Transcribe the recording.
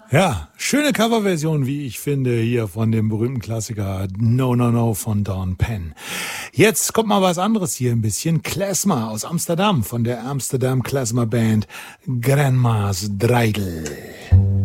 Ja, schöne Coverversion, wie ich finde, hier von dem berühmten Klassiker No No No von Dawn Penn. Jetzt kommt mal was anderes hier ein bisschen. Klezmer aus Amsterdam von der Amsterdam Klezmer Band Grandma's Dreidel.